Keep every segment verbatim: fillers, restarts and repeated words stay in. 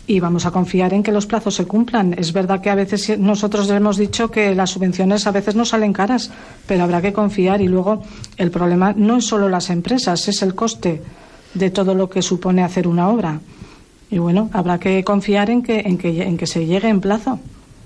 y vamos a confiar en que los plazos se cumplan. Es verdad que a veces nosotros hemos dicho que las subvenciones a veces no salen caras, pero habrá que confiar. Y luego el problema no es solo las empresas, es el coste de todo lo que supone hacer una obra. Y bueno, habrá que confiar en que en que, en que se llegue en plazo.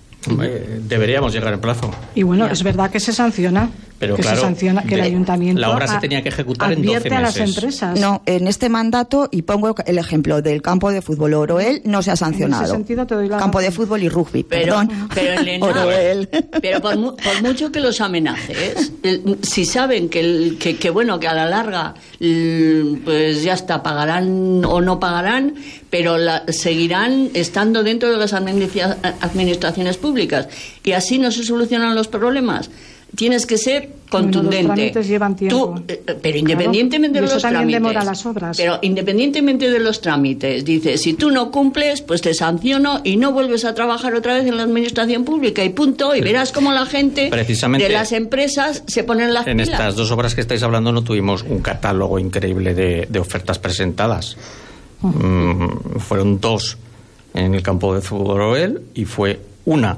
Deberíamos llegar en plazo. Y bueno, ya. Es verdad que se sanciona. Pero que claro, se sanciona, que el ayuntamiento la obra se tenía que ejecutar en doce meses. A las empresas. No, en este mandato, y pongo el ejemplo del campo de fútbol Oroel, no se ha sancionado. En ese sentido te doy la campo razón. de fútbol y rugby, pero, perdón. Pero, Elena, Oroel. pero por, mu por mucho que los amenaces, el, si saben que, el, que, que bueno, que a la larga, el, pues ya está, pagarán o no pagarán, pero la, seguirán estando dentro de las administra administraciones públicas, y así no se solucionan los problemas. Tienes que ser contundente. Bueno, los trámites llevan tiempo. Tú, pero independientemente claro, de los eso también trámites. demora las obras. Pero independientemente de los trámites, dice, si tú no cumples, pues te sanciono y no vuelves a trabajar otra vez en la administración pública y punto. Y verás cómo la gente de las empresas se ponen las en pilas. En estas dos obras que estáis hablando no tuvimos un catálogo increíble de, de ofertas presentadas. Uh -huh. mm, fueron dos en el campo de fútbol Oroel y fue una.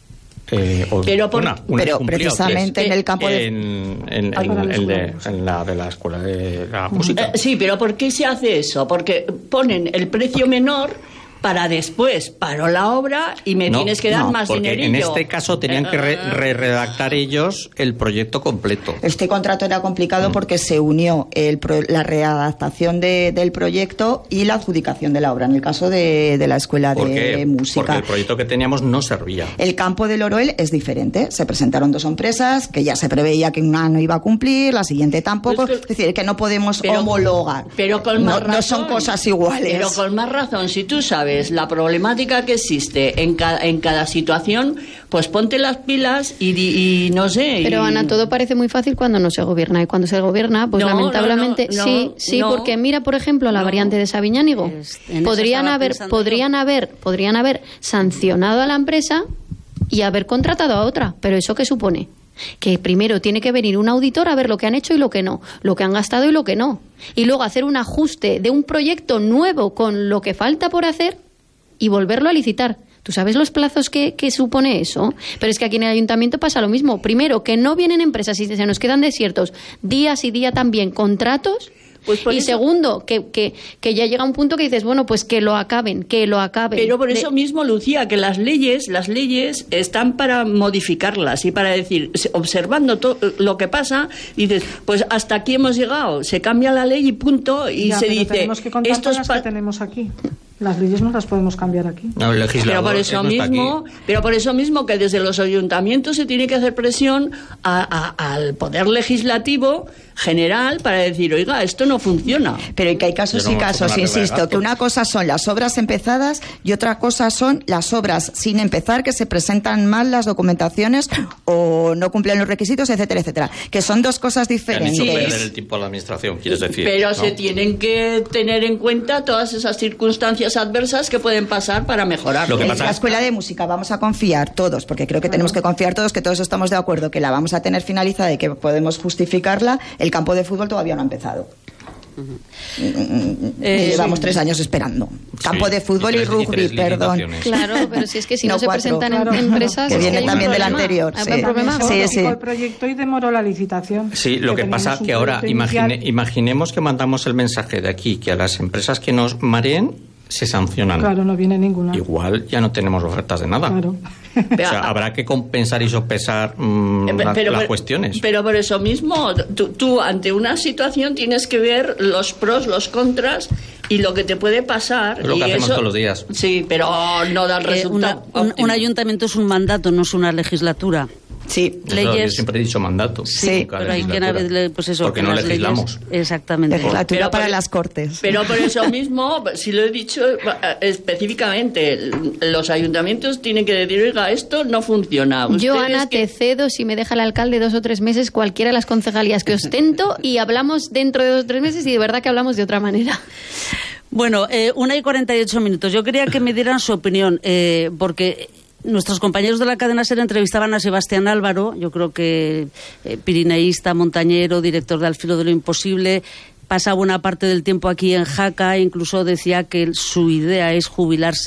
Eh, pero por, una, una pero precisamente en el campo de en, en, en, en, de, en la de la escuela de la música. Eh, sí, pero ¿por qué se hace eso? Porque ponen el precio menor para después paro la obra y me no, tienes que dar no, más porque dinerillo. En este caso tenían que re re-redactar ellos el proyecto completo. Este contrato era complicado mm. porque se unió el pro la readaptación de, del proyecto y la adjudicación de la obra, en el caso de, de la escuela de música. Porque el proyecto que teníamos no servía. El campo del Oroel es diferente. Se presentaron dos empresas que ya se preveía que una no iba a cumplir, la siguiente tampoco. Pues que, es decir, que no podemos pero, homologar. Pero con más no, razón, no son cosas iguales. Pero con más razón, si tú sabes la problemática que existe en cada, en cada situación, pues ponte las pilas y, y, y no sé. Pero y... Ana, todo parece muy fácil cuando no se gobierna, y cuando se gobierna, pues no, lamentablemente no, no, sí, no, sí, no, porque mira, por ejemplo, la no, variante de Sabiñánigo. Podrían haber, podrían yo. haber, podrían haber sancionado a la empresa y haber contratado a otra, pero ¿eso qué supone? Que primero tiene que venir un auditor a ver lo que han hecho y lo que no, lo que han gastado y lo que no, y luego hacer un ajuste de un proyecto nuevo con lo que falta por hacer y volverlo a licitar. ¿Tú sabes los plazos que, que supone eso? Pero es que aquí en el ayuntamiento pasa lo mismo. Primero, que no vienen empresas y se nos quedan desiertos días y día también contratos. Pues y eso, segundo, que, que, que ya llega un punto que dices, bueno, pues que lo acaben, que lo acaben. Pero por eso mismo, Lucía, que las leyes, las leyes están para modificarlas y para decir, observando todo lo que pasa, dices, pues hasta aquí hemos llegado, se cambia la ley y punto, y ya, se pero dice, tenemos que contar esto es las que tenemos aquí. Las leyes no las podemos cambiar aquí. No, el legislador, pero por eso no mismo, pero por eso mismo que desde los ayuntamientos se tiene que hacer presión a, a, al poder legislativo general para decir, oiga, esto no funciona. Pero en que hay casos no y casos, insisto, que una cosa son las obras empezadas y otra cosa son las obras sin empezar, que se presentan mal las documentaciones o no cumplen los requisitos, etcétera, etcétera. Que son dos cosas diferentes. Han hecho perder el tiempo a la administración, quieres decir. Pero ¿no? se tienen que tener en cuenta todas esas circunstancias adversas que pueden pasar para mejorar. En la escuela de música vamos a confiar todos, porque creo que tenemos que confiar todos, que todos estamos de acuerdo que la vamos a tener finalizada y que podemos justificarla. El campo de fútbol todavía no ha empezado. Uh-huh. eh, Llevamos sí. tres años esperando. Campo sí, de fútbol y, tres, y rugby, y perdón. Claro, pero si es que si no, no se cuatro, presentan claro, en empresas... Que es viene que también del anterior. Hay sí. un problema. Sí, sí, sí. El proyecto y demoró la licitación. Sí, lo que, que pasa es que ahora imagine, imaginemos que mandamos el mensaje de aquí, que a las empresas que nos mareen se sancionan. Claro, no viene ninguna. Igual ya no tenemos ofertas de nada. Claro. O sea, habrá que compensar y sopesar mmm, pero, la, pero, las cuestiones. Pero por eso mismo, tú, tú ante una situación tienes que ver los pros, los contras y lo que te puede pasar. Es lo que y hacemos eso, todos los días. Sí, pero no da el eh, resultado. Una, un, un ayuntamiento es un mandato, no es una legislatura. Sí, eso, leyes. Yo siempre he dicho mandato. Sí, pero hay que haber, pues eso, porque no legislamos. Leyes, exactamente. Legislatura pero para por, las Cortes. Pero por eso mismo, si lo he dicho específicamente, los ayuntamientos tienen que decir, oiga, esto no funciona. Yo, Ana, que... te cedo si me deja el alcalde dos o tres meses cualquiera de las concejalías que ostento y hablamos dentro de dos o tres meses y de verdad que hablamos de otra manera. Bueno, eh, una y cuarenta y ocho minutos. Yo quería que me dieran su opinión, eh, porque nuestros compañeros de la cadena SER entrevistaban a Sebastián Álvaro, yo creo que eh, pirineísta, montañero, director de Al filo de lo imposible, pasa buena parte del tiempo aquí en Jaca, incluso decía que su idea es jubilarse